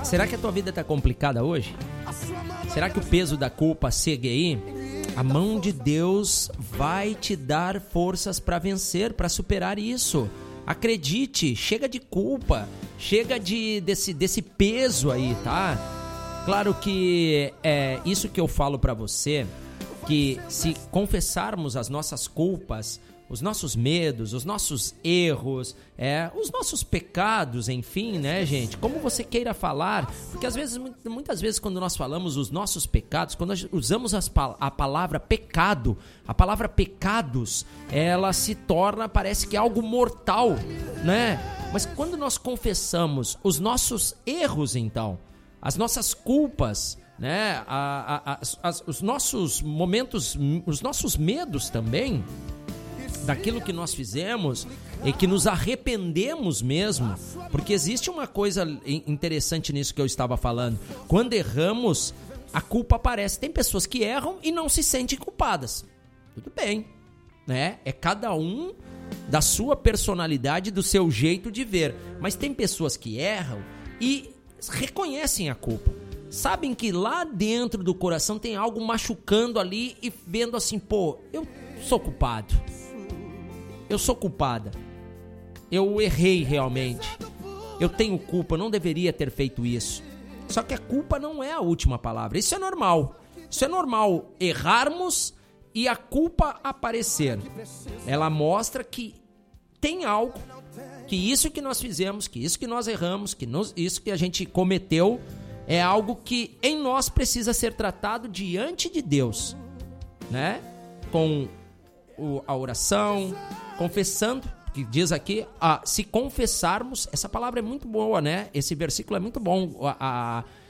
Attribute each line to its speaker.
Speaker 1: Será que a tua vida está complicada hoje? Será que o peso da culpa segue aí? A mão de Deus vai te dar forças para vencer, para superar isso. Acredite, chega de culpa, chega desse peso aí, tá? Claro que é isso que eu falo para você, que se confessarmos as nossas culpas, os nossos medos, os nossos erros, os nossos pecados, enfim, né, gente? Como você queira falar, porque às vezes, muitas vezes quando nós falamos os nossos pecados, quando nós usamos a palavra pecado, a palavra pecados, ela se torna, parece que algo mortal, né? Mas quando nós confessamos os nossos erros, então, as nossas culpas, né? Os nossos momentos, os nossos medos também, daquilo que nós fizemos e que nos arrependemos mesmo, porque existe uma coisa interessante nisso que eu estava falando. Quando erramos, a culpa aparece. Tem pessoas que erram e não se sentem culpadas. Tudo bem, né? É cada um da sua personalidade, do seu jeito de ver. Mas tem pessoas que erram e reconhecem a culpa. Sabem que lá dentro do coração tem algo machucando ali e vendo assim, pô, eu sou culpado. Eu sou culpada, eu errei realmente, eu tenho culpa, eu não deveria ter feito isso. Só que a culpa não é a última palavra, isso é normal errarmos e a culpa aparecer. Ela mostra que tem algo, que isso que nós fizemos, que isso que nós erramos, isso que a gente cometeu é algo que em nós precisa ser tratado diante de Deus, né? Com a oração, confessando, que diz aqui, se confessarmos, essa palavra é muito boa, né? Esse versículo é muito bom.